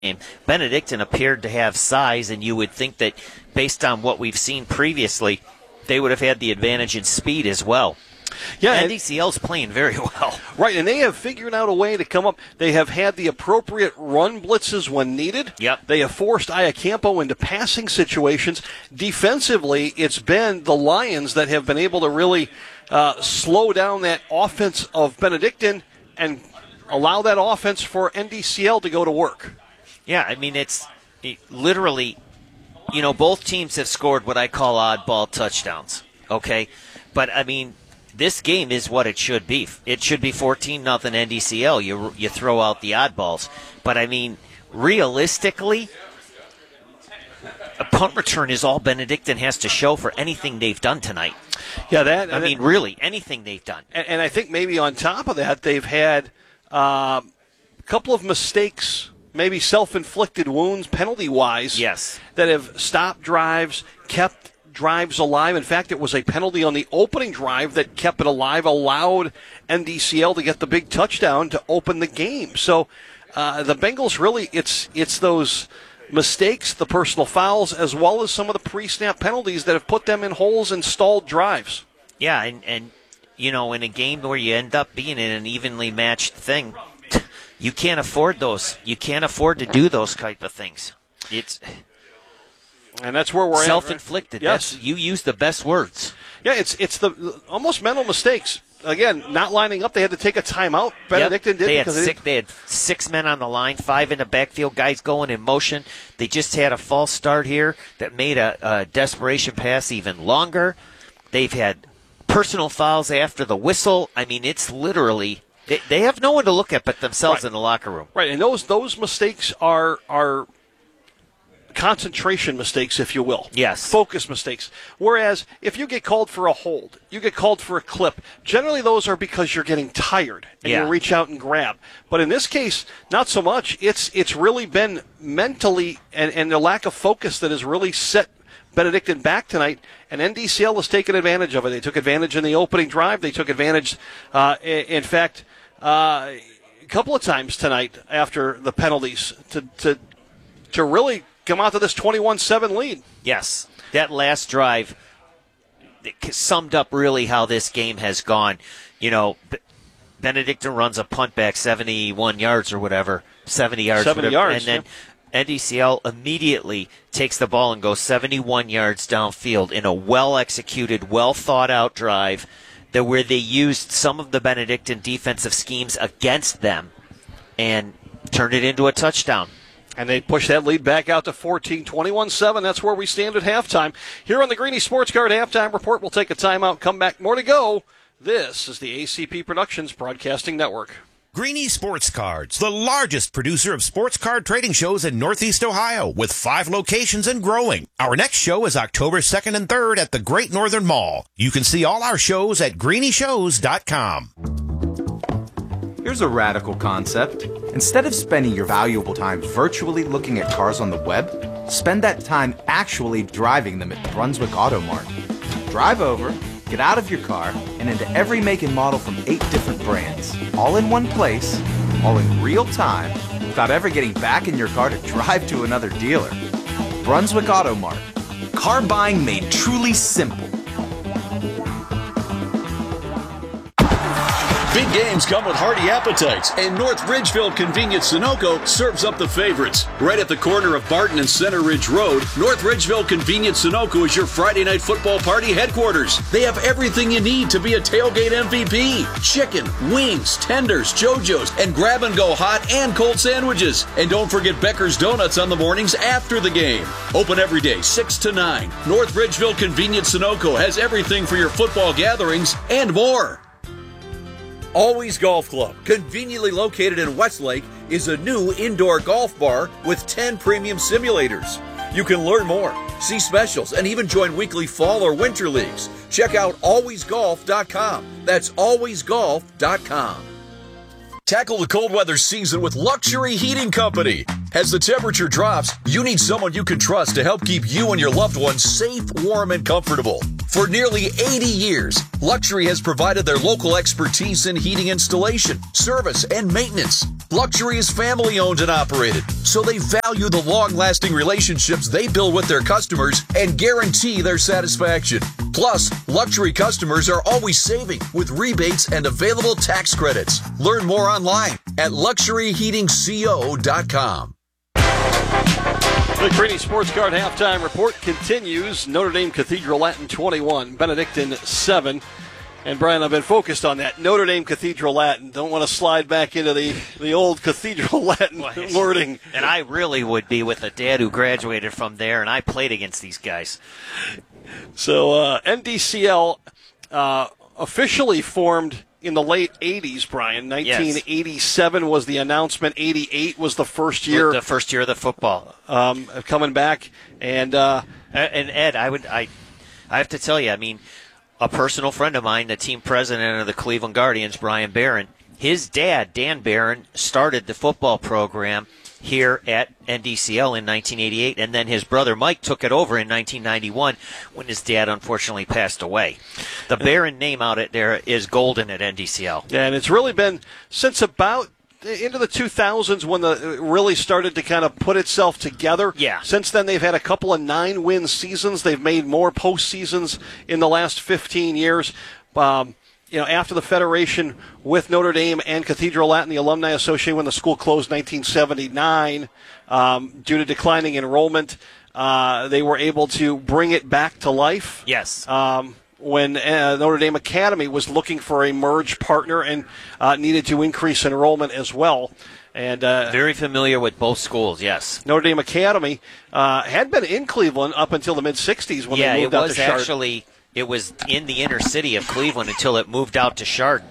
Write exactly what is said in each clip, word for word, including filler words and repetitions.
Benedictine appeared to have size, and you would think that based on what we've seen previously, they would have had the advantage in speed as well. Yeah, N D C L's playing very well. Right, and they have figured out a way to come up. They have had the appropriate run blitzes when needed. Yep. They have forced Iacampo into passing situations. Defensively, it's been the Lions that have been able to really uh, slow down that offense of Benedictine and allow that offense for N D C L to go to work. Yeah, I mean, it's it, literally, you know, both teams have scored what I call oddball touchdowns, okay? But, I mean, this game is what it should be. It should be fourteen nothing N D C L. You you throw out the oddballs. But, I mean, realistically, a punt return is all Benedictine has to show for anything they've done tonight. Yeah, that. I mean, that, really, anything they've done. And, and I think maybe on top of that, they've had uh, a couple of mistakes, maybe self-inflicted wounds, penalty-wise, yes, that have stopped drives, kept drives alive. In fact, it was a penalty on the opening drive that kept it alive, allowed N D C L to get the big touchdown to open the game. So uh, the Bengals really, it's it's those mistakes, the personal fouls, as well as some of the pre-snap penalties that have put them in holes and stalled drives. Yeah, and, and you know, in a game where you end up being in an evenly matched thing, you can't afford those. You can't afford to do those type of things. It's and that's where we're self-inflicted. At, right? Yes, that's, you use the best words. Yeah, it's it's the almost mental mistakes. Again, not lining up. They had to take a timeout. Benedictine yep. did they had because six, they, they had six men on the line, five in the backfield, guys going in motion. They just had a false start here that made a, a desperation pass even longer. They've had personal fouls after the whistle. I mean, it's literally they, they have no one to look at but themselves right. in the locker room. Right, and those those mistakes are are concentration mistakes, if you will. Yes. Focus mistakes. Whereas if you get called for a hold, you get called for a clip, generally those are because you're getting tired and yeah. you reach out and grab. But in this case, not so much. It's it's really been mentally and, and the lack of focus that has really set Benedictine back tonight, and N D C L has taken advantage of it. They took advantage in the opening drive. They took advantage, uh, in fact, uh, a couple of times tonight after the penalties to to to really come out to this twenty-one seven lead. Yes, that last drive summed up really how this game has gone. You know, Benedictine runs a punt back seventy-one yards or whatever, seventy yards, seventy whatever, yards, and then yeah. N D C L immediately takes the ball and goes seventy-one yards downfield in a well-executed, well-thought-out drive that where they used some of the Benedictine defensive schemes against them and turned it into a touchdown. And they push that lead back out to fourteen, twenty-one seven. That's where we stand at halftime. Here on the Greeny Sports Card Halftime Report, we'll take a timeout, come back, more to go. This is the A C P Productions Broadcasting Network. Greeny Sports Cards, the largest producer of sports card trading shows in Northeast Ohio, with five locations and growing. Our next show is October second and third at the Great Northern Mall. You can see all our shows at greeny shows dot com. Here's a radical concept. Instead of spending your valuable time virtually looking at cars on the web, spend that time actually driving them at Brunswick Auto Mart. Drive over, get out of your car, and into every make and model from eight different brands. All in one place, all in real time, without ever getting back in your car to drive to another dealer. Brunswick Auto Mart. Car buying made truly simple. Big games come with hearty appetites, and North Ridgeville Convenience Sunoco serves up the favorites. Right at the corner of Barton and Center Ridge Road, North Ridgeville Convenience Sunoco is your Friday night football party headquarters. They have everything you need to be a tailgate M V P. Chicken, wings, tenders, JoJo's, and grab-and-go hot and cold sandwiches. And don't forget Becker's Donuts on the mornings after the game. Open every day, six to nine. North Ridgeville Convenience Sunoco has everything for your football gatherings and more. Always Golf Club, conveniently located in Westlake, is a new indoor golf bar with ten premium simulators. You can learn more, see specials, and even join weekly fall or winter leagues. Check out always golf dot com. That's always golf dot com. Tackle the cold weather season with Luxury Heating Company. As the temperature drops, you need someone you can trust to help keep you and your loved ones safe, warm, and comfortable. For nearly eighty years, Luxury has provided their local expertise in heating installation, service, and maintenance. Luxury is family owned and operated, so they value the long-lasting relationships they build with their customers and guarantee their satisfaction. Plus, Luxury customers are always saving with rebates and available tax credits. Learn more online at luxury heating co dot com. The Greeny Sports Card halftime report continues. Notre Dame Cathedral Latin twenty-one, Benedictine seven. And, Brian, I've been focused on that. Notre Dame Cathedral Latin. Don't want to slide back into the, the old Cathedral Latin wording. And I really would be with a dad who graduated from there, and I played against these guys. So, uh, N D C L uh, officially formed in the late eighties, Brian. nineteen eighty-seven yes. was the announcement. eighty-eight was the first year. The first year of the football. Um, coming back. And, uh, and Ed, I would, I, I have to tell you, I mean, a personal friend of mine, the team president of the Cleveland Guardians, Brian Barron, his dad, Dan Barron, started the football program here at N D C L in nineteen eighty-eight, and then his brother Mike took it over in nineteen ninety-one when his dad unfortunately passed away. The Barron name out there is golden at N D C L. Yeah, and it's really been since about into the two thousands when the it really started to kind of put itself together. Yeah. Since then, they've had a couple of nine-win seasons. They've made more postseasons in the last fifteen years. Um, you know, after the federation with Notre Dame and Cathedral Latin, the Alumni Association, when the school closed in nineteen seventy-nine, um, due to declining enrollment, uh, they were able to bring it back to life. Yes. Um, when uh, Notre Dame Academy was looking for a merge partner and uh, needed to increase enrollment as well. And uh, very familiar with both schools, yes. Notre Dame Academy uh, had been in Cleveland up until the mid-sixties when yeah, they moved it out was to Chardon. actually it was in the inner city of Cleveland until it moved out to Chardon.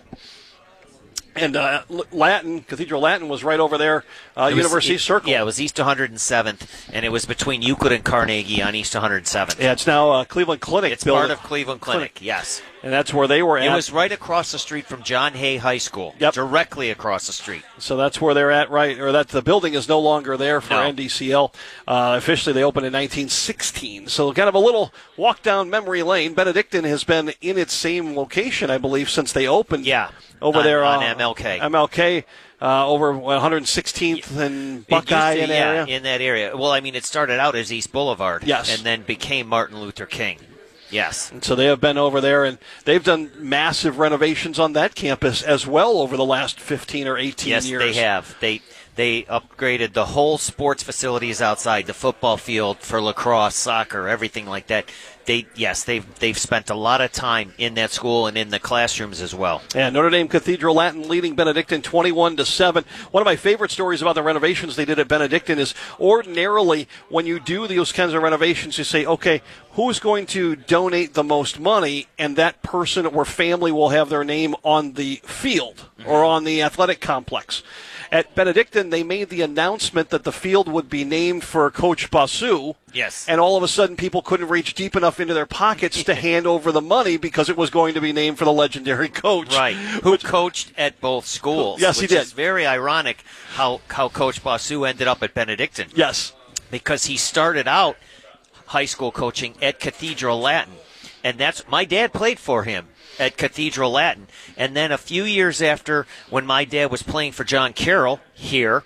And uh, Latin, Cathedral Latin was right over there, uh, was, University it, Circle. Yeah, it was East one hundred seventh, and it was between Euclid and Carnegie on East one hundred seventh. Yeah, it's now uh, Cleveland Clinic. It's building. part of Cleveland Clinic, Clinic, yes. And that's where they were at. It was right across the street from John Hay High School. Yep. Directly across the street. So that's where they're at, right? Or that the building is no longer there for no. N D C L. Uh, officially, they opened in nineteen sixteen. So kind of a little walk down memory lane. Benedictine has been in its same location, I believe, since they opened. Yeah. Over on, there on uh, M L K. M L K. Uh, over one hundred sixteenth and Buckeye to, in yeah, area. in that area. Well, I mean, it started out as East Boulevard. Yes. And then became Martin Luther King. Yes. And so they have been over there, and they've done massive renovations on that campus as well over the last fifteen or eighteen yes, years. Yes, they have. They they upgraded the whole sports facilities outside, the football field for lacrosse, soccer, everything like that. They yes, they've they've spent a lot of time in that school and in the classrooms as well. And Notre Dame Cathedral Latin leading Benedictine twenty-one to seven. One of my favorite stories about the renovations they did at Benedictine is ordinarily when you do those kinds of renovations, you say, okay, who's going to donate the most money, and that person or family will have their name on the field mm-hmm. or on the athletic complex. At Benedictine, they made the announcement that the field would be named for Coach Basu. Yes. And all of a sudden, people couldn't reach deep enough into their pockets to hand over the money because it was going to be named for the legendary coach. Right. Who coached at both schools. Yes, he which did. Is very ironic how, how Coach Basu ended up at Benedictine. Yes. Because he started out high school coaching at Cathedral Latin. And that's my dad played for him at Cathedral Latin. And then a few years after, when my dad was playing for John Carroll here,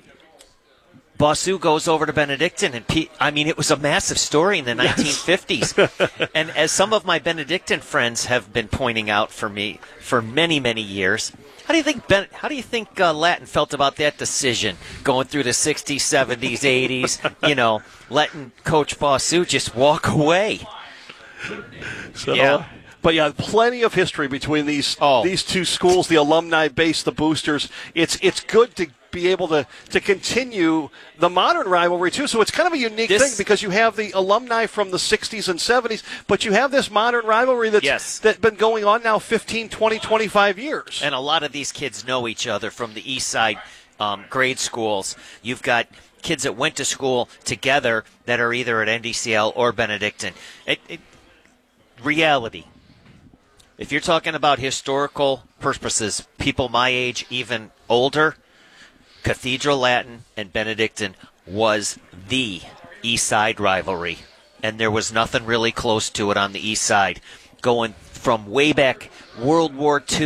Basu goes over to Benedictine, and P- I mean, it was a massive story in the nineteen fifties. And as some of my Benedictine friends have been pointing out for me for many, many years, how do you think ben- how do you think uh, Latin felt about that decision, going through the sixties, seventies, eighties? You know, letting Coach Basu just walk away. So, yeah. But yeah, plenty of history between these oh. these two schools, the alumni base, the boosters. It's it's good to be able to, to continue the modern rivalry too. So it's kind of a unique this, thing because you have the alumni from the sixties and seventies, but you have this modern rivalry that's yes. that's been going on now fifteen, twenty, twenty-five years. And a lot of these kids know each other from the East Side um, grade schools. You've got kids that went to school together that are either at N D C L or Benedictine. It, it, reality. If you're talking about historical purposes, people my age, even older, Cathedral Latin and Benedictine was the East Side rivalry. And there was nothing really close to it on the East Side. Going from way back World War Two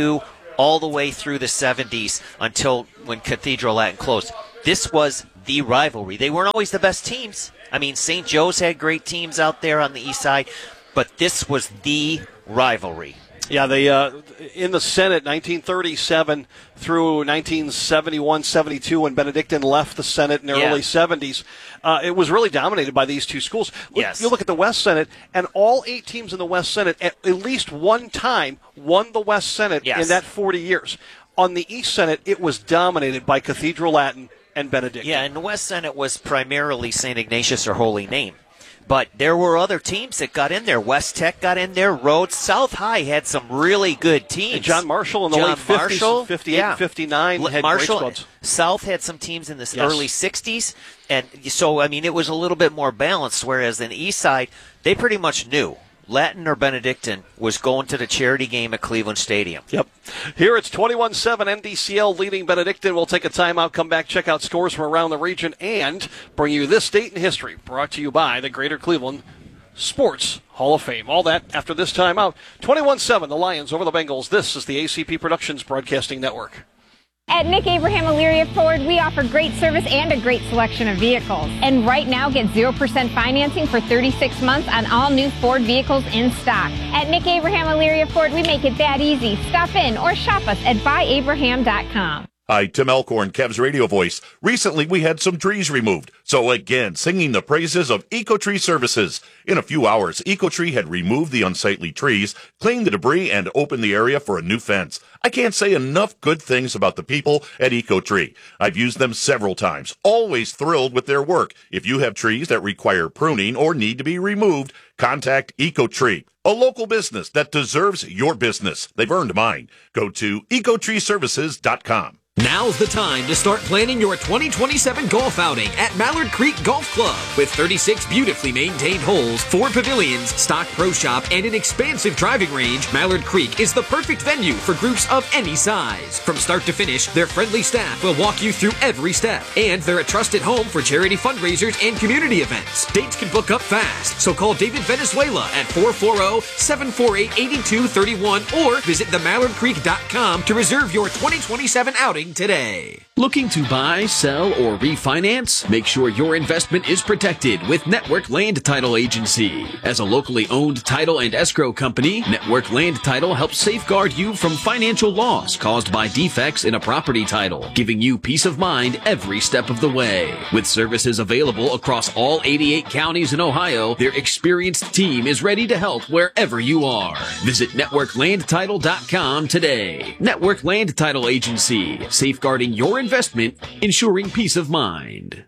all the way through the seventies until when Cathedral Latin closed. This was the rivalry. They weren't always the best teams. I mean, Saint Joe's had great teams out there on the east side, but this was the rivalry. Yeah, they uh, in the Senate, nineteen thirty-seven through nineteen seventy-one seventy-two, when Benedictine left the Senate in the yeah. early seventies, uh, it was really dominated by these two schools. Yes. You look at the West Senate, and all eight teams in the West Senate at, at least one time won the West Senate yes. in that forty years. On the East Senate, it was dominated by Cathedral Latin and Benedictine. Yeah, and the West Senate was primarily Saint Ignatius or Holy Name. But there were other teams that got in there. West Tech got in there. Rhodes. South High had some really good teams. And John Marshall in the John late fifties, Marshall, fifty-eight yeah. and fifty-nine had Marshall, great squads. South had some teams in the Yes. early sixties. And so, I mean, it was a little bit more balanced, whereas in the East Side, they pretty much knew Latin or Benedictine was going to the charity game at Cleveland Stadium. Yep. Here it's twenty-one seven N D C L leading Benedictine. We'll take a timeout, come back, check out scores from around the region, and bring you this date in history, brought to you by the Greater Cleveland Sports Hall of Fame. All that after this timeout. twenty-one seven, the Lions over the Bengals. This is the A C P Productions Broadcasting Network. At Nick Abraham Elyria Ford, we offer great service and a great selection of vehicles. And right now, get zero percent financing for thirty-six months on all new Ford vehicles in stock. At Nick Abraham Elyria Ford, we make it that easy. Stop in or shop us at buy abraham dot com. Hi, Tim Elkhorn, Kev's radio voice. Recently, we had some trees removed. So again, singing the praises of EcoTree Services. In a few hours, EcoTree had removed the unsightly trees, cleaned the debris, and opened the area for a new fence. I can't say enough good things about the people at EcoTree. I've used them several times, always thrilled with their work. If you have trees that require pruning or need to be removed, contact EcoTree, a local business that deserves your business. They've earned mine. Go to eco tree services dot com. Now's the time to start planning your twenty twenty-seven golf outing at Mallard Creek Golf Club. With thirty-six beautifully maintained holes, four pavilions, stock pro shop, and an expansive driving range, Mallard Creek is the perfect venue for groups of any size. From start to finish, their friendly staff will walk you through every step. And they're a trusted home for charity fundraisers and community events. Dates can book up fast, so call David Venezuela at four four zero, seven four eight, eight two three one or visit the mallard creek dot com to reserve your twenty twenty-seven outing today. Looking to buy, sell, or refinance? Make sure your investment is protected with Network Land Title Agency. As a locally owned title and escrow company, Network Land Title helps safeguard you from financial loss caused by defects in a property title, giving you peace of mind every step of the way. With services available across all eighty-eight counties in Ohio, their experienced team is ready to help wherever you are. Visit network land title dot com today. Network Land Title Agency. Safeguarding your investment, ensuring peace of mind.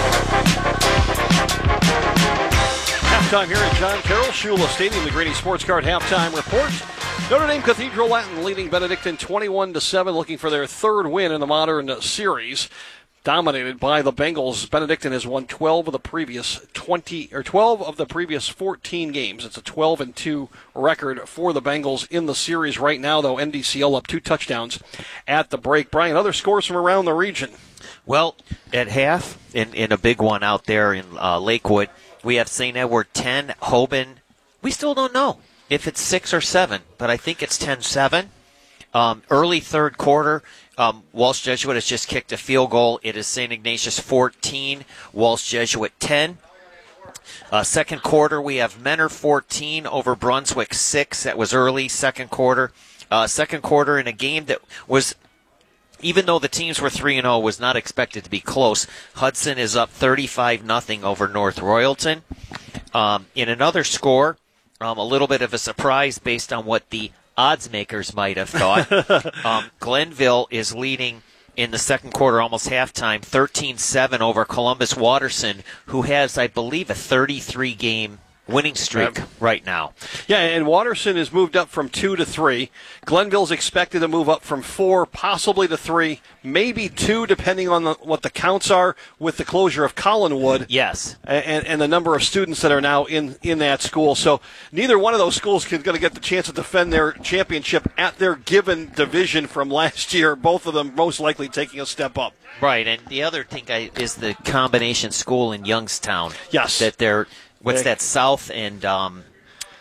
Halftime here at John Carroll Shula Stadium, the Grady Sports Card halftime report. Notre Dame Cathedral Latin leading Benedictine twenty-one to seven, looking for their third win in the modern series. Dominated by the Bengals. Benedictine has won twelve of the previous twenty or twelve of the previous fourteen games. It's a twelve and two record for the Bengals in the series right now, though. N D C L up two touchdowns at the break. Brian, other scores from around the region. Well, at half, in, in a big one out there in uh, Lakewood, we have Saint Edward ten, Hoban. We still don't know if it's six or seven, but I think it's ten seven. Um, early third quarter, um, Walsh Jesuit has just kicked a field goal. It is Saint Ignatius fourteen, Walsh Jesuit ten. Uh, second quarter, we have Menor fourteen over Brunswick six. That was early second quarter. Uh, second quarter in a game that was, even though the teams were three and oh, was not expected to be close. Hudson is up thirty-five nothing over North Royalton. Um, in another score, um, a little bit of a surprise based on what the odds makers might have thought. um, Glenville is leading in the second quarter, almost halftime, thirteen seven over Columbus Watterson, who has, I believe, a thirty-three game winning streak yep. right now. Yeah, and Watterson has moved up from two to three. Glenville's expected to move up from four, possibly to three, maybe two, depending on the, what the counts are with the closure of Collinwood. Yes. And, and the number of students that are now in, in that school. So neither one of those schools is going to get the chance to defend their championship at their given division from last year, both of them most likely taking a step up. Right, and the other thing I, is the combination school in Youngstown. Yes. That they're... What's that, South and um,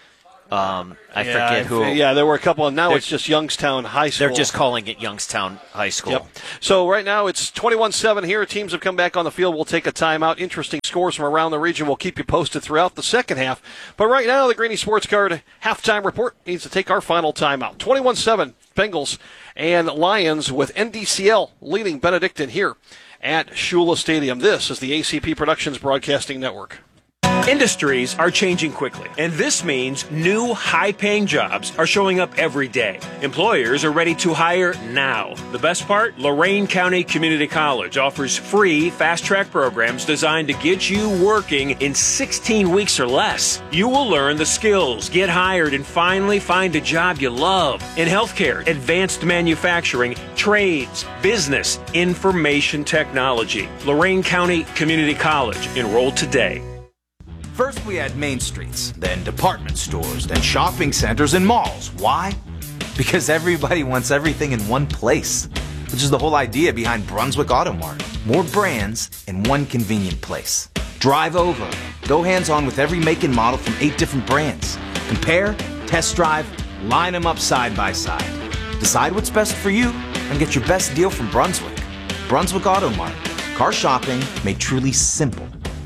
Um, I yeah, forget who. Yeah, there were a couple. And now it's just Youngstown High School. They're just calling it Youngstown High School. Yep. So right now it's twenty-one seven here. Teams have come back on the field. We'll take a timeout. Interesting scores from around the region. We'll keep you posted throughout the second half. But right now, the Greeny Sports Card halftime report needs to take our final timeout. twenty-one seven Bengals and Lions with N D C L leading Benedictine here at Shula Stadium. This is the A C P Productions Broadcasting Network. Industries are changing quickly, and this means new high-paying jobs are showing up every day. Employers are ready to hire now. The best part? Lorain County Community College offers free fast-track programs designed to get you working in sixteen weeks or less. You will learn the skills, get hired, and finally find a job you love. In healthcare, advanced manufacturing, trades, business, information technology. Lorain County Community College. Enroll today. First we had main streets, then department stores, then shopping centers and malls. Why? Because everybody wants everything in one place, which is the whole idea behind Brunswick Auto Mart. More brands in one convenient place. Drive over. Go hands-on with every make and model from eight different brands. Compare, test drive, line them up side by side. Decide what's best for you and get your best deal from Brunswick. Brunswick Auto Mart. Car shopping made truly simple.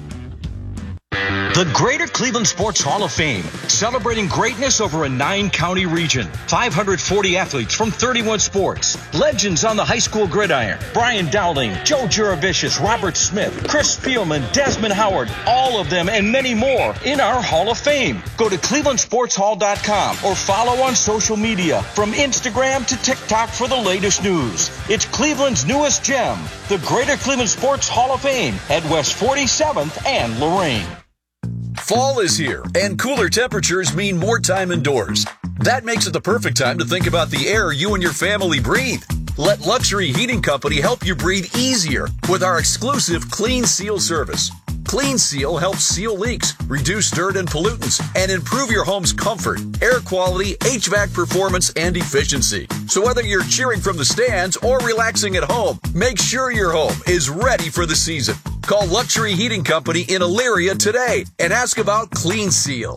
The Greater Cleveland Sports Hall of Fame, celebrating greatness over a nine-county region. five hundred forty athletes from thirty-one sports. Legends on the high school gridiron. Brian Dowling, Joe Juravicius, Robert Smith, Chris Spielman, Desmond Howard, all of them and many more in our Hall of Fame. Go to cleveland sports hall dot com or follow on social media from Instagram to TikTok for the latest news. It's Cleveland's newest gem, the Greater Cleveland Sports Hall of Fame at West forty-seventh and Lorain. Fall is here, and cooler temperatures mean more time indoors. That makes it the perfect time to think about the air you and your family breathe. Let Luxury Heating Company help you breathe easier with our exclusive Clean Seal service. Clean Seal helps seal leaks, reduce dirt and pollutants, and improve your home's comfort, air quality, H V A C performance, and efficiency. So whether you're cheering from the stands or relaxing at home, make sure your home is ready for the season. Call Luxury Heating Company in Elyria today and ask about Clean Seal.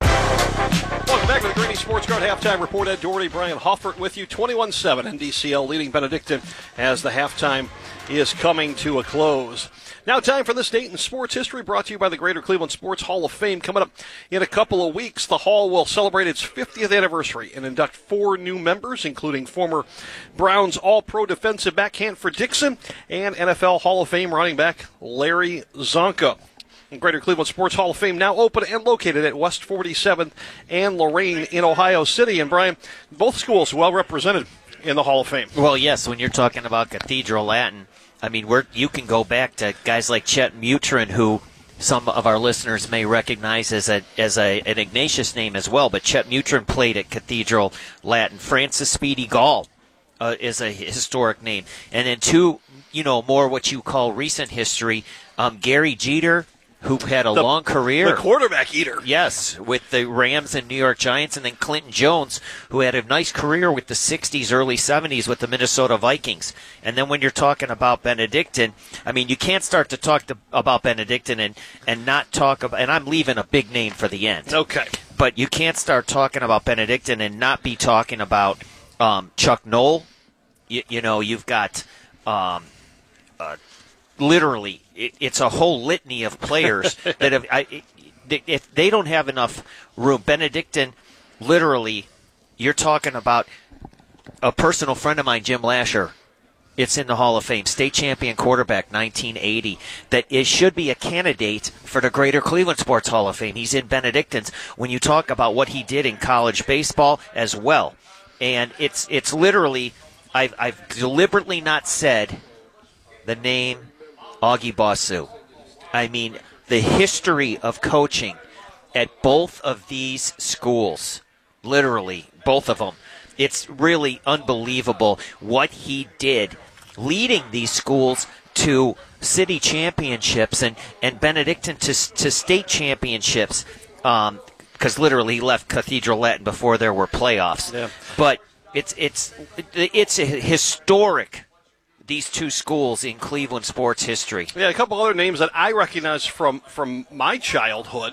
Welcome back to the Greeny Sports Card halftime report. Ed Doherty, Brian Hoffert with you. twenty-one seven N D C L leading Benedictine as the halftime is coming to a close. Now time for this date in sports history, brought to you by the Greater Cleveland Sports Hall of Fame. Coming up in a couple of weeks, the Hall will celebrate its fiftieth anniversary and induct four new members, including former Browns All-Pro defensive back Hanford Dixon and N F L Hall of Fame running back Larry Zonka. Greater Cleveland Sports Hall of Fame now open and located at West forty-seventh and Lorain in Ohio City. And Brian, both schools well represented in the Hall of Fame. Well, yes, when you're talking about Cathedral Latin, I mean, we're, you can go back to guys like Chet Mutrin, who some of our listeners may recognize as a as a, an Ignatius name as well. But Chet Mutrin played at Cathedral Latin. Francis Speedy Gall uh, is a historic name. And then two, you know, more what you call recent history, um, Gary Jeter, who had a the, long career. The quarterback eater. Yes, with the Rams and New York Giants, and then Clinton Jones, who had a nice career with the sixties, early seventies with the Minnesota Vikings. And then when you're talking about Benedictine, I mean, you can't start to talk to, about Benedictine and, and not talk about, and I'm leaving a big name for the end. Okay. But you can't start talking about Benedictine and not be talking about um, Chuck Knoll. You, you know, you've got um, uh, literally, it, it's a whole litany of players that have, I, if they don't have enough room, Benedictine, literally, you're talking about a personal friend of mine, Jim Lasher. It's in the Hall of Fame. State champion quarterback, nineteen eighty. That it should be a candidate for the Greater Cleveland Sports Hall of Fame. He's in Benedictine's. When you talk about what he did in college baseball as well, and it's it's literally, I've I've deliberately not said the name Augie Bossou. I mean, the history of coaching at both of these schools, literally both of them. It's really unbelievable what he did, leading these schools to city championships and, and Benedictine to to state championships, because um, literally he left Cathedral Latin before there were playoffs. Yeah. But it's it's it's a historic, these two schools in Cleveland sports history. Yeah, a couple other names that I recognize from, from my childhood.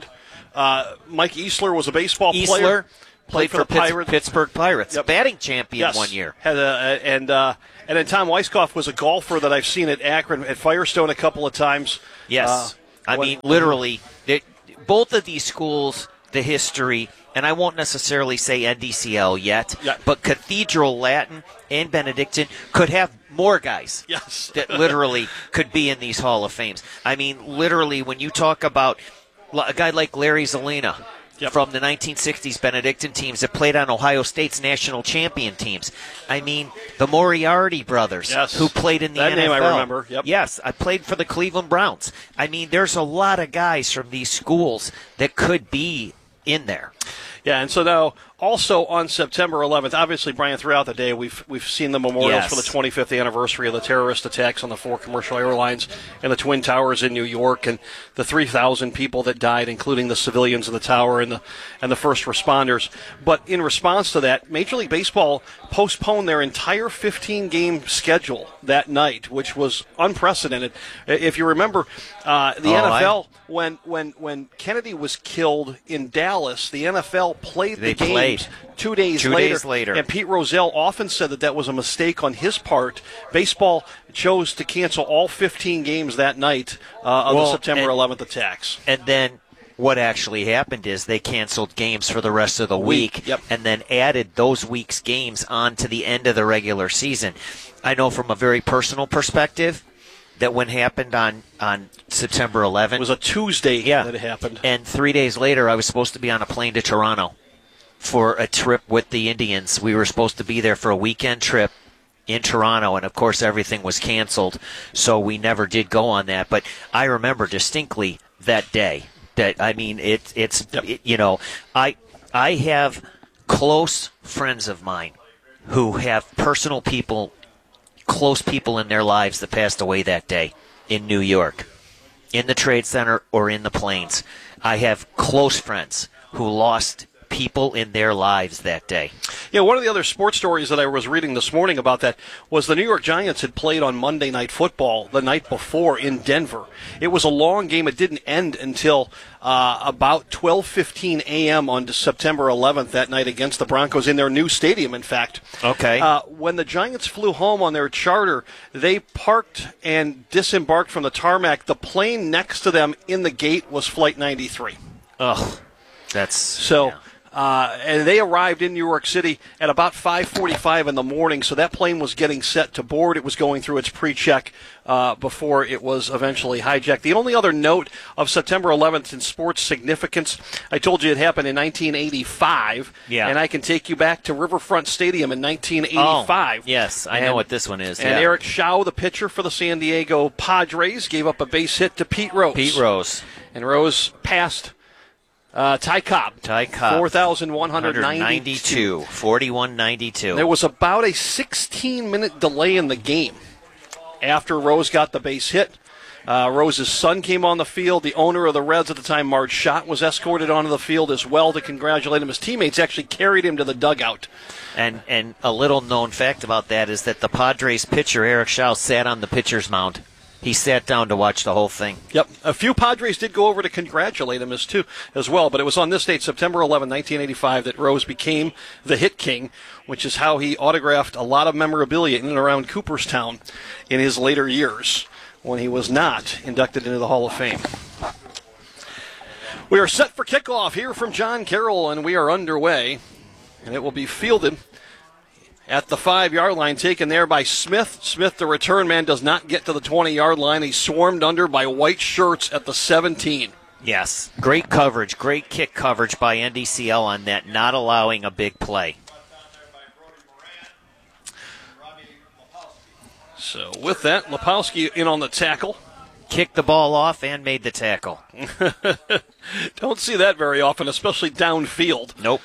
Uh, Mike Easler was a baseball Easler player. Played for, for the Pitts- Pirates. Pittsburgh Pirates. Yep. Batting champion Yes. one year. Had a, and uh, and then Tom Weiskopf was a golfer that I've seen at Akron, at Firestone a couple of times. Yes. Uh, I when- mean, literally, they, both of these schools, the history, and I won't necessarily say N D C L yet, Yeah. but Cathedral Latin and Benedictine could have more guys Yes. that literally could be in these Hall of Fames. I mean, literally, when you talk about a guy like Larry Zelina, Yep. from the nineteen sixties Benedictine teams that played on Ohio State's national champion teams. I mean, the Moriarty brothers Yes. who played in the That N F L. name I remember. Yep. Yes, I played for the Cleveland Browns. I mean, there's a lot of guys from these schools that could be in there. Yeah, and so now also on September eleventh, obviously, Brian, throughout the day we've we've seen the memorials Yes. for the twenty-fifth anniversary of the terrorist attacks on the four commercial airlines and the Twin Towers in New York, and the three thousand people that died, including the civilians in the tower and the and the first responders. But in response to that, Major League Baseball postponed their entire fifteen-game schedule that night, which was unprecedented. If you remember, uh, the Oh, N F L. I- When when when Kennedy was killed in Dallas, the N F L played They the games played. two days Two later. days later. And Pete Rozelle often said that that was a mistake on his part. Baseball chose to cancel all fifteen games that night uh, of Well, the September and- eleventh attacks. And then what actually happened is they canceled games for the rest of the Week, week, yep. and then added those weeks' games on to the end of the regular season. I know from a very personal perspective that when happened on, on September eleventh, It was a Tuesday yeah, that it happened. and three days later I was supposed to be on a plane to Toronto for a trip with the Indians. We were supposed to be there for a weekend trip in Toronto, and of course everything was canceled, so we never did go on that. But I remember distinctly that day. That I mean, it, it's Yep. it, you know, I I have close friends of mine who have personal people, close people in their lives that passed away that day in New York, in the Trade Center or in the planes. I have close friends who lost people in their lives that day. Yeah, one of the other sports stories that I was reading this morning about that was the New York Giants had played on Monday Night Football the night before in Denver. It was a long game. It didn't end until uh, about twelve fifteen a.m. on September eleventh that night against the Broncos in their new stadium, in fact. Okay. Uh, when the Giants flew home on their charter, they parked and disembarked from the tarmac. The plane next to them in the gate was Flight ninety-three. Ugh, that's So, yeah. uh, and they arrived in New York City at about five forty-five in the morning. So that plane was getting set to board. It was going through its pre-check uh, before it was eventually hijacked. The only other note of September eleventh in sports significance, I told you it happened in nineteen eighty-five. Yeah. And I can take you back to Riverfront Stadium in nineteen eighty-five. Oh, yes, I know And- what this one is. And yeah. Eric Shaw, the pitcher for the San Diego Padres, gave up a base hit to Pete Rose. Pete Rose. And Rose passed uh, Ty Cobb. Ty Cobb. four thousand one hundred ninety-two. ninety-two. forty-one ninety-two. There was about a sixteen-minute delay in the game after Rose got the base hit. Uh, Rose's son came on the field. The owner of the Reds at the time, Marge Schott, was escorted onto the field as well to congratulate him. His teammates actually carried him to the dugout. And and a little known fact about that is that the Padres pitcher Eric Shaw sat on the pitcher's mound. He sat down to watch the whole thing. Yep, a few Padres did go over to congratulate him as too as well. But it was on this date, September eleventh, nineteen eighty-five, that Rose became the Hit King, which is how he autographed a lot of memorabilia in and around Cooperstown in his later years when he was not inducted into the Hall of Fame. We are set for kickoff here from John Carroll, and we are underway, and it will be fielded at the five-yard line, taken there by Smith. Smith, the return man, does not get to the twenty-yard line. He's swarmed under by white shirts at the seventeen. Yes. Great coverage, great kick coverage by N D C L on that, not allowing a big play. So with that, Lepowski in on the tackle. Kicked the ball off and made the tackle. Don't see that very often, especially downfield. Nope.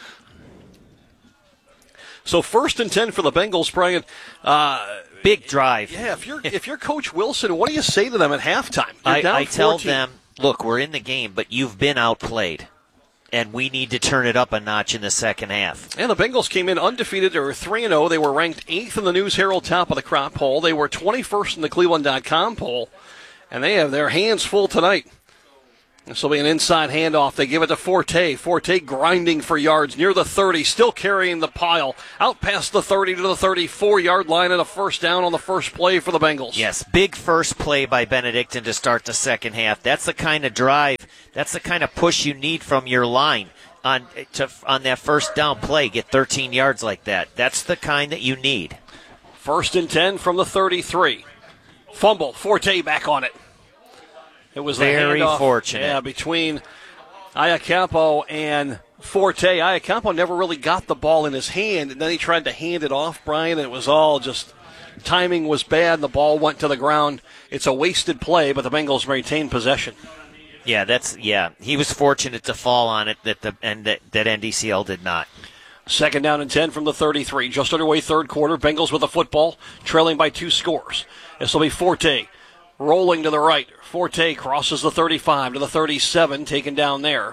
So first and ten for the Bengals, Brian. Uh, Big drive. yeah, if you're if you're Coach Wilson, what do you say to them at halftime? You're I, down I tell fourteen. them, look, we're in the game, but you've been outplayed, and we need to turn it up a notch in the second half. And the Bengals came in undefeated. They were three and oh. They were ranked eighth in the News Herald top of the crop poll. They were twenty-first in the Cleveland dot com poll. And they have their hands full tonight This will be an inside handoff. They give it to Forte. Forte grinding for yards near the thirty, still carrying the pile. Out past the thirty to the thirty-four-yard line and a first down on the first play for the Bengals. Yes, big first play by Benedictine to start the second half. That's the kind of drive, that's the kind of push you need from your line on to, on that first down play. Get thirteen yards like that. That's the kind that you need. First and ten from the thirty-three. Fumble. Forte back on it. It was very handoff, fortunate. Yeah, between Iacampo and Forte. Iacampo never really got the ball in his hand, and then he tried to hand it off, Brian, and it was all just timing was bad, and the ball went to the ground. It's a wasted play, but the Bengals maintained possession. Yeah, that's yeah. He was fortunate to fall on it, that the and that, that N D C L did not. Second down and ten from the thirty-three. Just underway third quarter. Bengals with the football, trailing by two scores. This will be Forte rolling to the right. Forte crosses the thirty-five to the thirty-seven, taken down there.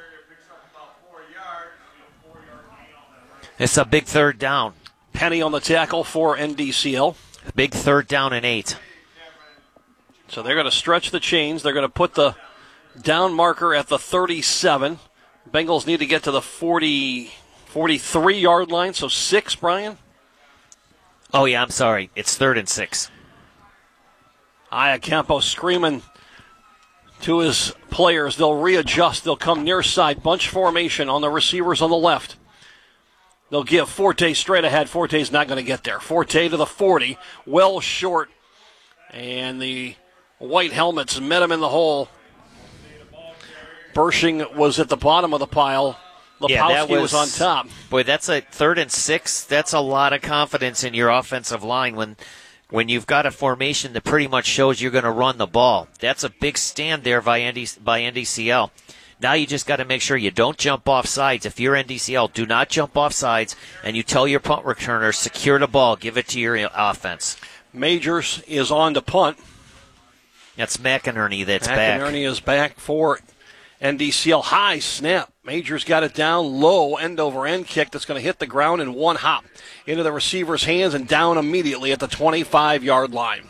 It's a big third down. Penny on the tackle for N D C L. Big third down and eight. So they're going to stretch the chains. They're going to put the down marker at the thirty-seven. Bengals need to get to the forty, forty-three-yard line, so six, Brian? Oh, yeah, I'm sorry. It's third and six. Iacampo screaming to his players. They'll readjust. They'll come near side. Bunch formation on the receivers on the left. They'll give Forte straight ahead. Forte's not going to get there. Forte to the forty. Well short. And the white helmets met him in the hole. Bershing was at the bottom of the pile. Lepowski yeah, that was, was on top. Boy, that's a third and six. That's a lot of confidence in your offensive line when when you've got a formation that pretty much shows you're going to run the ball. That's a big stand there by N D, by N D C L. Now you just got to make sure you don't jump off sides. If you're N D C L, do not jump off sides, and you tell your punt returner, secure the ball, give it to your offense. Majors is on to punt. That's McInerney that's back. McInerney is back for N D C L. High snap. Majors got it down low, end over end kick that's going to hit the ground in one hop into the receiver's hands and down immediately at the twenty-five-yard line.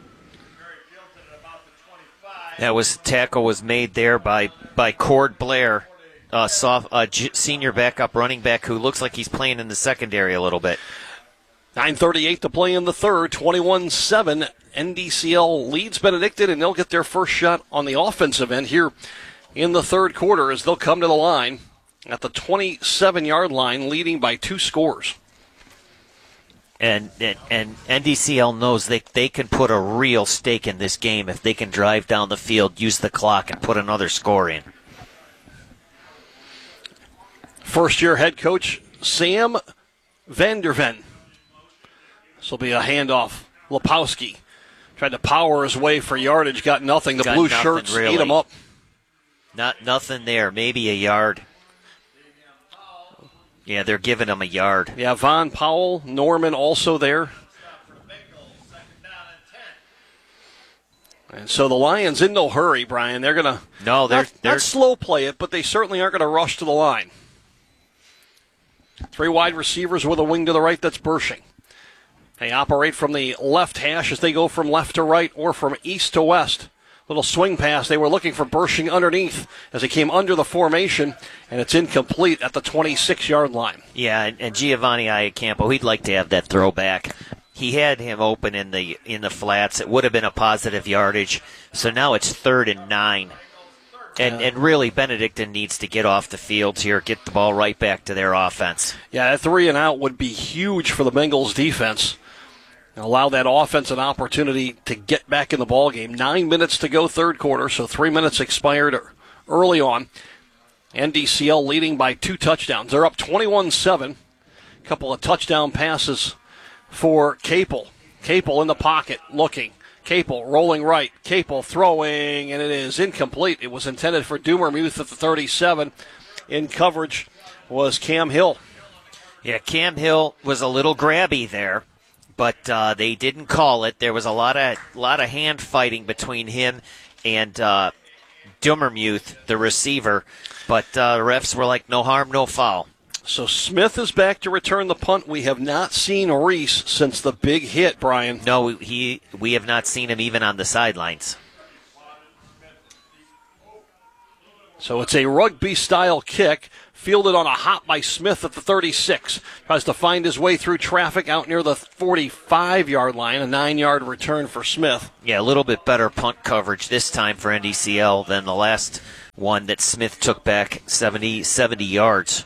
That was tackle was made there by by Cord Blair, uh, soft, uh, j- senior backup running back who looks like he's playing in the secondary a little bit. nine thirty-eight to play in the third, twenty-one seven. N D C L leads Benedictine, and they'll get their first shot on the offensive end here in the third quarter as they'll come to the line at the twenty-seven-yard line, leading by two scores. And, and and N D C L knows they they can put a real stake in this game if they can drive down the field, use the clock, and put another score in. First-year head coach Sam Vanderven. This will be a handoff. Lepowski tried to power his way for yardage, got nothing. The got blue nothing, shirts really. ate him up. Not nothing there. Maybe a yard. Yeah, they're giving him a yard. Yeah, Von Powell, Norman also there. And so the Lions in no hurry, Brian. They're going to no, they're, not, they're not slow play it, but they certainly aren't going to rush to the line. Three wide receivers with a wing to the right. That's Bershing. They operate from the left hash as they go from left to right or from east to west. Little swing pass. They were looking for Bershing underneath as he came under the formation, and it's incomplete at the twenty-six-yard line. Yeah, and, and Giovanni Iacampo, he'd like to have that throw back. He had him open in the in the flats. It would have been a positive yardage. So now it's third and nine. And, and really, Benedictine needs to get off the field here, get the ball right back to their offense. Yeah, that three and out would be huge for the Bengals defense. Allow that offense an opportunity to get back in the ballgame. Nine minutes to go third quarter, so three minutes expired early on. N D C L leading by two touchdowns. They're up twenty-one seven. A couple of touchdown passes for Capel. Capel in the pocket looking. Capel rolling right. Capel throwing, and it is incomplete. It was intended for Dumermuth at the thirty-seven. In coverage was Cam Hill. Yeah, Cam Hill was a little grabby there. But uh, they didn't call it. There was a lot of lot of hand fighting between him and uh, Dumermuth, the receiver. But uh, the refs were like, no harm, no foul. So Smith is back to return the punt. We have not seen Reese since the big hit, Brian. No, he. We have not seen him even on the sidelines. So it's a rugby-style kick, fielded on a hop by Smith at the thirty-six. Tries to find his way through traffic out near the forty-five-yard line, a nine-yard return for Smith. Yeah, a little bit better punt coverage this time for N D C L than the last one that Smith took back seventy, seventy yards.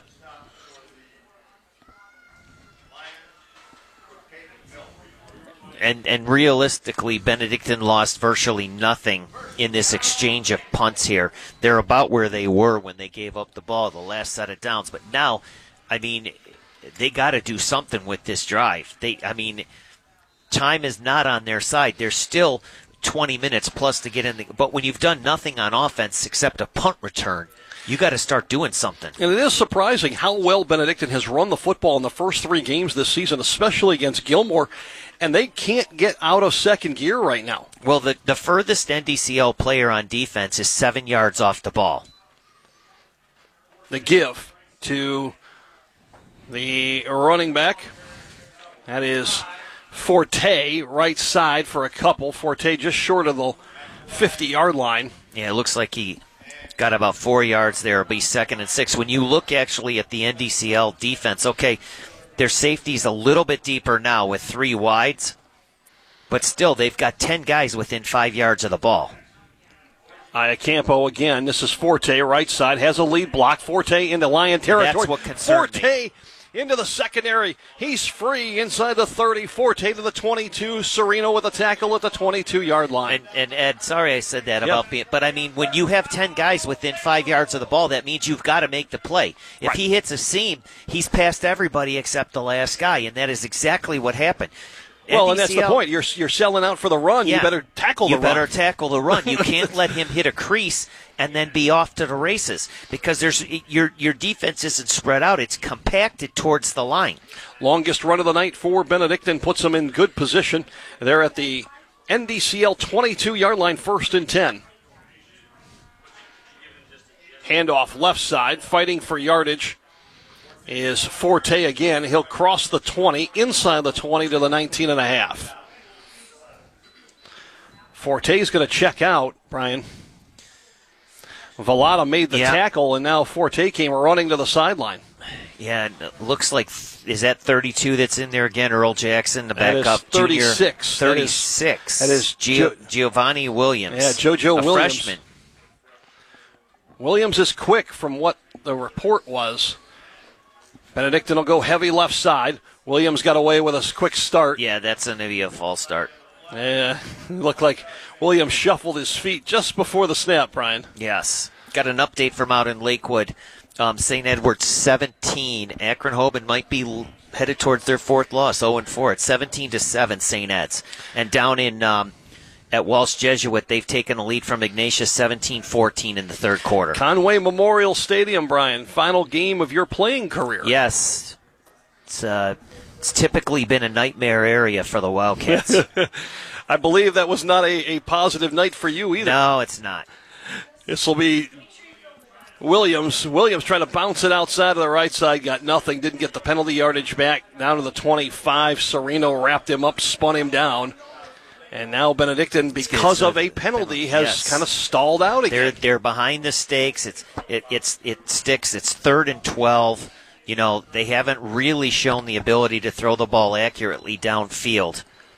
And and realistically, Benedictine lost virtually nothing in this exchange of punts here. They're about where they were when they gave up the ball the last set of downs. But now, I mean, they got to do something with this drive. They, I mean, time is not on their side. There's still twenty minutes plus to get in. The, but when you've done nothing on offense except a punt return, you got to start doing something. And it is surprising how well Benedictine has run the football in the first three games this season, especially against Gilmore, and they can't get out of second gear right now. Well, the, the furthest N D C L player on defense is seven yards off the ball. The give to the running back. That is Forte, right side for a couple. Forte just short of the fifty-yard line. Yeah, it looks like he got about four yards there. It'll be second and six. When you look actually at the N D C L defense, okay, their safety's a little bit deeper now with three wides, but still they've got ten guys within five yards of the ball. Iacampo again. This is Forte, right side, has a lead block. Forte into Lion territory. That's what concerned Forte me. Into the secondary. He's free inside the thirty. Forte to the twenty-two. Sereno with a tackle at the twenty-two-yard line. And, and Ed, sorry I said that Yep. about being, but I mean, when you have ten guys within five yards of the ball, that means you've got to make the play. If Right. he hits a seam, he's past everybody except the last guy, and that is exactly what happened. Well, and N D C L, that's the point. You're you're selling out for the run. Yeah. You better tackle the you run. better tackle the run. You can't let him hit a crease and then be off to the races because there's your your defense isn't spread out. It's compacted towards the line. Longest run of the night for Benedictine puts them in good position. They're at the N D C L twenty-two-yard line, first and ten. Handoff left side, fighting for yardage is Forte again. He'll cross the twenty, inside the twenty to the nineteen and a half. Forte's going to check out, Brian. Vallada made the Yeah. tackle, and now Forte came running to the sideline. Yeah, it looks like, is that thirty-two that's in there again? Earl Jackson, the That is backup thirty-six. junior. That is- thirty-six. that is Gio- Jo- Giovanni Williams. Yeah, JoJo a Williams. freshman. Williams is quick from what the report was. Benedictine will go heavy left side. Williams got away with a quick start. Yeah, that's going to be a false start. Yeah, looked like Williams shuffled his feet just before the snap, Brian. Yes. Got an update from out in Lakewood. Um, Saint Edward's seventeen. Akron Hoban might be l- headed towards their fourth loss, oh and four. It's seventeen to seven, Saint Ed's. And down in um, at Walsh Jesuit, they've taken a lead from Ignatius seventeen fourteen in the third quarter. Conway Memorial Stadium, Brian. Final game of your playing career. Yes. It's, uh, it's typically been a nightmare area for the Wildcats. I believe that was not a, a positive night for you either. No, it's not. This will be Williams. Williams trying to bounce it outside of the right side. Got nothing. Didn't get the penalty yardage back. Down to the twenty-five. Sereno wrapped him up, spun him down. And now Benedictine, because of a penalty, has Yes. kind of stalled out They're again. they're behind the stakes. It's it it's it sticks. It's third and twelve. You know, they haven't really shown the ability to throw the ball accurately downfield.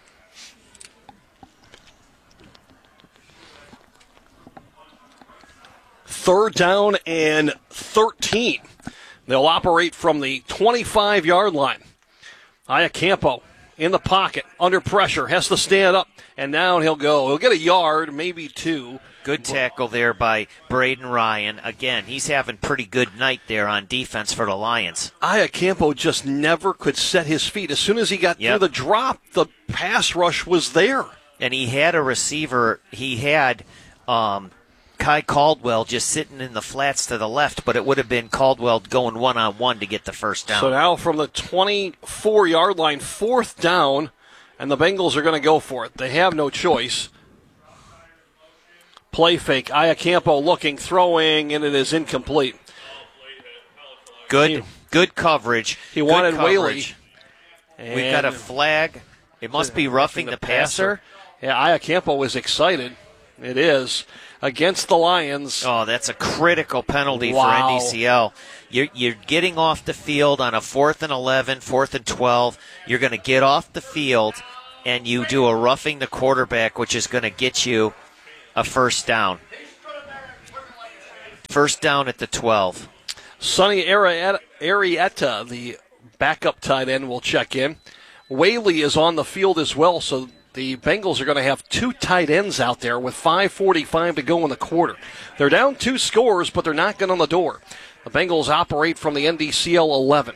Third down and thirteen. They'll operate from the twenty-five-yard line. Iacampo in the pocket, under pressure, has to stand up, and down he'll go. He'll get a yard, maybe two. Good tackle there by Braden Ryan. Again, he's having pretty good night there on defense for the Lions. Iacampo just never could set his feet. As soon as he got Yep. through the drop, the pass rush was there. And he had a receiver. He had um, Kai Caldwell just sitting in the flats to the left, but it would have been Caldwell going one-on-one to get the first down. So now from the twenty-four-yard line, fourth down, and the Bengals are going to go for it. They have no choice. Play fake. Iacampo looking, throwing, and it is incomplete. Good, He- good coverage. He Good wanted coverage. Whaley. We've got a And flag. It must be roughing the passer. Yeah, Iacampo was excited. It is. against the Lions. Oh, that's a critical penalty Wow. for N D C L. You're, you're getting off the field on a fourth and eleven, fourth and twelve. You're going to get off the field, and you do a roughing the quarterback, which is going to get you a first down. First down at the twelve. Sonny Arietta, Arietta, the backup tight end, will check in. Whaley is on the field as well, so the Bengals are going to have two tight ends out there with five forty-five to go in the quarter. They're down two scores, but they're knocking on the door. The Bengals operate from the N D C L eleven.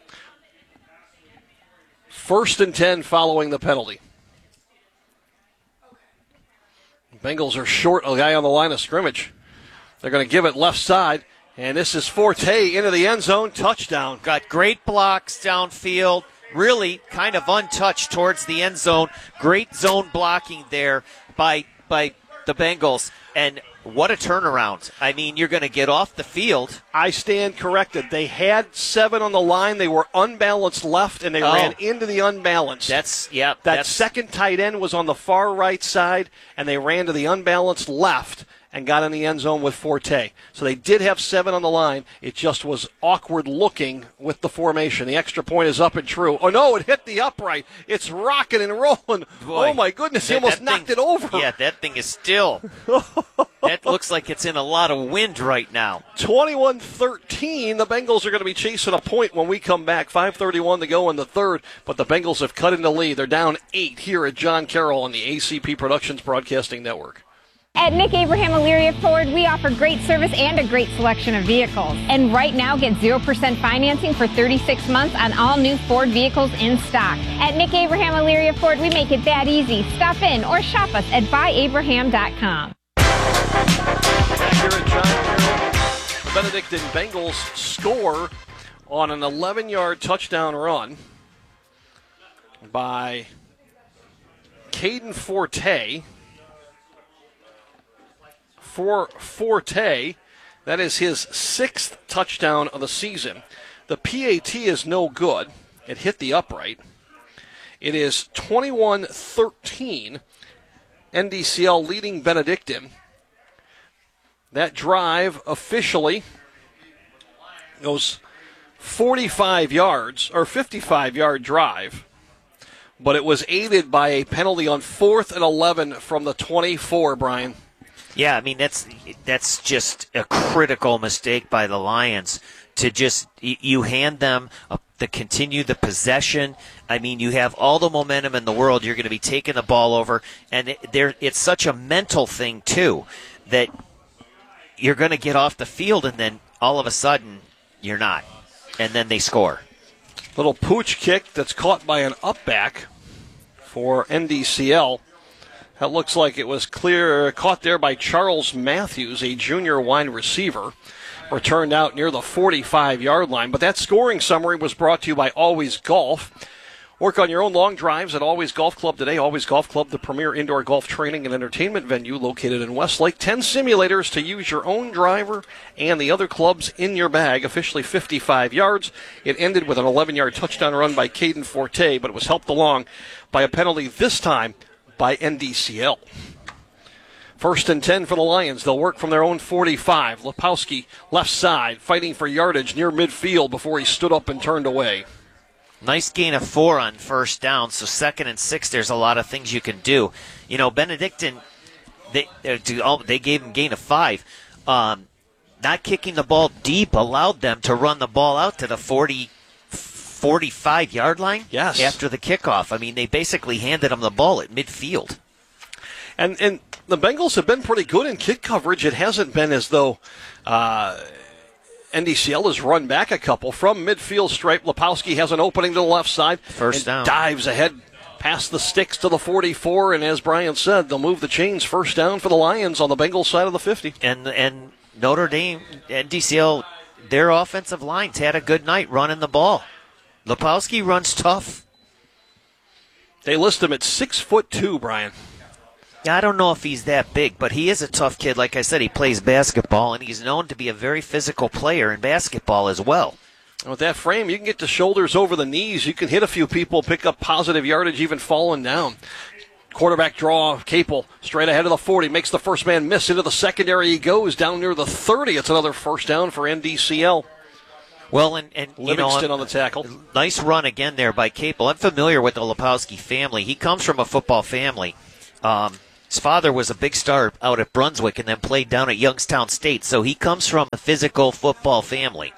First and ten following the penalty. Bengals are short a guy on the line of scrimmage. They're going to give it left side, and this is Forte into the end zone. Touchdown. Got great blocks downfield. Really kind of untouched towards the end zone. Great zone blocking there by by the Bengals. And what a turnaround. I mean, you're going to get off the field. I stand corrected. They had seven on the line. They were unbalanced left, and they Oh. ran into the unbalanced. That's, yeah. That that's, second tight end was on the far right side, and they ran to the unbalanced left and got in the end zone with Forte. So they did have seven on the line. It just was awkward looking with the formation. The extra point is up and true. Oh, no, it hit the upright. It's rocking and rolling. Boy, oh, my goodness, he that- almost that knocked thing- it over. Yeah, that thing is still. That looks like it's in a lot of wind right now. twenty-one thirteen. The Bengals are going to be chasing a point when we come back. five thirty-one to go in the third, but the Bengals have cut into lead. They're down eight here at John Carroll on the A C P Productions Broadcasting Network. At Nick Abraham Elyria Ford, we offer great service and a great selection of vehicles. And right now, get zero percent financing for thirty-six months on all new Ford vehicles in stock. At Nick Abraham Elyria Ford, we make it that easy. Stop in or shop us at buy abraham dot com. Here at John Carroll, the Benedictine Bengals score on an eleven-yard touchdown run by Caden Forte. For Forte, that is his sixth touchdown of the season. The P A T is no good. It hit the upright. It is twenty-one thirteen. N D C L leading Benedictine. That drive officially goes forty-five yards, or fifty-five-yard drive, but it was aided by a penalty on fourth and eleven from the twenty-four, Brian. Yeah, I mean, that's that's just a critical mistake by the Lions to just, you hand them a, the continue the possession. I mean, you have all the momentum in the world. You're going to be taking the ball over, and it, there it's such a mental thing, too, that you're going to get off the field, and then all of a sudden, you're not. And then they score. Little pooch kick that's caught by an upback for N D C L. That looks like it was clear, caught there by Charles Matthews, a junior wide receiver. Returned out near the forty-five-yard line. But that scoring summary was brought to you by Always Golf. Work on your own long drives at Always Golf Club today. Always Golf Club, the premier indoor golf training and entertainment venue located in Westlake. Ten simulators to use your own driver and the other clubs in your bag. Officially fifty-five yards. It ended with an eleven-yard touchdown run by Caden Forte, but it was helped along by a penalty this time by N D C L. First and ten for the Lions. They'll work from their own forty-five. Lepowski, left side, fighting for yardage near midfield before he stood up and turned away. Nice gain of four on first down, so second and six, there's a lot of things you can do. You know, Benedictine, they they gave him gain of five. Um, not kicking the ball deep allowed them to run the ball out to the forty, forty-five-yard line. Yes. After the kickoff. I mean, they basically handed him the ball at midfield. And and the Bengals have been pretty good in kick coverage. It hasn't been as though uh, N D C L has run back a couple from midfield stripe. Lepowski has an opening to the left side. First down. Dives ahead past the sticks to the forty-four. And as Brian said, they'll move the chains. First down for the Lions on the Bengals side of the fifty. And and Notre Dame, N D C L, their offensive lines had a good night running the ball. Lepowski runs tough. They list him at six foot two, Brian. Yeah, I don't know if he's that big, but he is a tough kid. Like I said, he plays basketball, and he's known to be a very physical player in basketball as well. With that frame, you can get the shoulders over the knees. You can hit a few people, pick up positive yardage, even falling down. Quarterback draw, Capel straight ahead of the forty, makes the first man miss into the secondary. He goes down near the thirty. It's another first down for N D C L. Well, and, and Livingston you know, on the tackle. Nice run again there by Capel. I'm familiar with the Lepowski family. He comes from a football family. Um, his father was a big star out at Brunswick and then played down at Youngstown State, so he comes from a physical football family.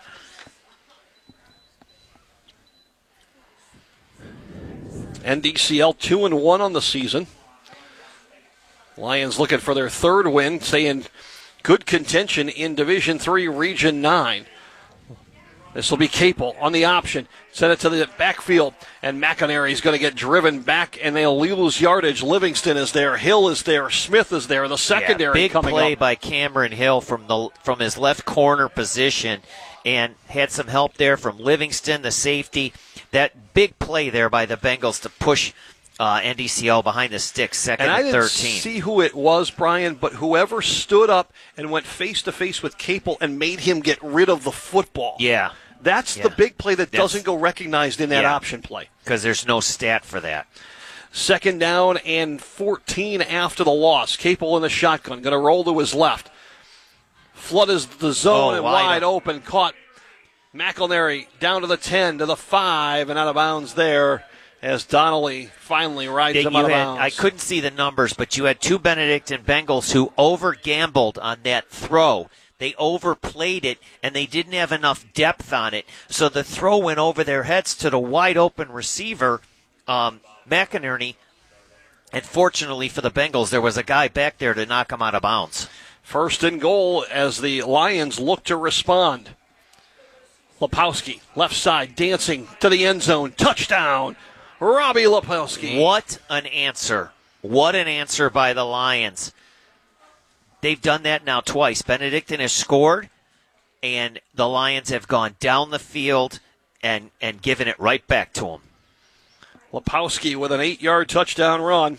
N D C L two and one on the season. Lions looking for their third win, stay in good contention in Division three, Region nine. This will be Capel on the option. Send it to the backfield, and McInerney is going to get driven back, and they'll lose yardage. Livingston is there. Hill is there. Smith is there. The secondary yeah, big coming play up. by Cameron Hill from the from his left corner position, and had some help there from Livingston, the safety. That big play there by the Bengals to push uh, N D C L behind the sticks, second and and, I didn't thirteen. See who it was, Brian, but whoever stood up and went face-to-face with Capel and made him get rid of the football. Yeah. That's yeah. the big play that That's, doesn't go recognized in that yeah, option play. Because there's no stat for that. Second down and fourteen after the loss. Capel in the shotgun, going to roll to his left. Flood is the zone oh, and wide, wide open. Caught McIlnery down to the ten, to the five, and out of bounds there as Donnelly finally rides They, him out of had, bounds. I couldn't see the numbers, but you had two Benedictine Bengals who over-gambled on that throw. They overplayed it, and they didn't have enough depth on it. So the throw went over their heads to the wide-open receiver, um, McInerney. And fortunately for the Bengals, there was a guy back there to knock him out of bounds. First and goal as the Lions look to respond. Lepowski, left side, dancing to the end zone. Touchdown, Robbie Lepowski. What an answer. What an answer by the Lions. They've done that now twice. Benedictine has scored, and the Lions have gone down the field and, and given it right back to them. Lepowski with an eight-yard touchdown run.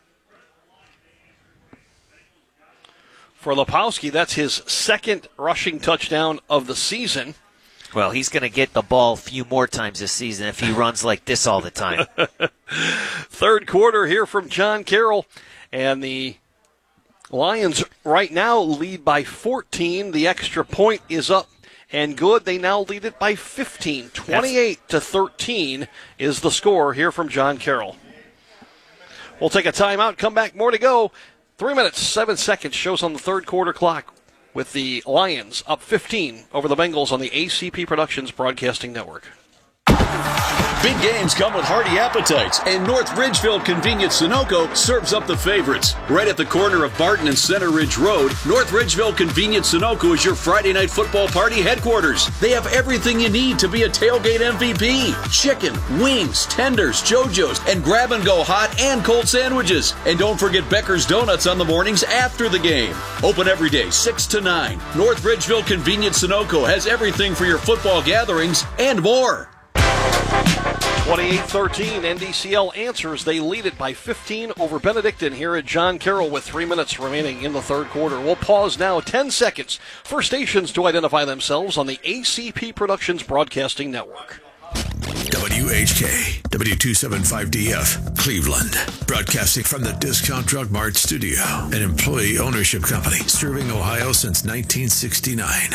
For Lepowski, that's his second rushing touchdown of the season. Well, he's going to get the ball a few more times this season if he runs like this all the time. Third quarter here from John Carroll, and the Lions right now lead by fourteen. The extra point is up and good. They now lead it by fifteen. twenty-eight to thirteen is the score here from John Carroll. We'll take a timeout, come back, more to go. Three minutes, seven seconds shows on the third quarter clock with the Lions up fifteen over the Bengals on the A C P Productions Broadcasting Network. Big games come with hearty appetites, and North Ridgeville Convenience Sunoco serves up the favorites. Right at the corner of Barton and Center Ridge Road, North Ridgeville Convenience Sunoco is your Friday night football party headquarters. They have everything you need to be a tailgate M V P. Chicken, wings, tenders, JoJo's, and grab-and-go hot and cold sandwiches. And don't forget Becker's Donuts on the mornings after the game. Open every day, six to nine. North Ridgeville Convenience Sunoco has everything for your football gatherings and more. twenty-eight thirteen, N D C L answers. They lead it by fifteen over Benedictine here at John Carroll with three minutes remaining in the third quarter. We'll pause now ten seconds for stations to identify themselves on the A C P Productions Broadcasting Network. W H K, W two seventy-five D F, Cleveland. Broadcasting from the Discount Drug Mart studio, an employee ownership company serving Ohio since nineteen sixty-nine.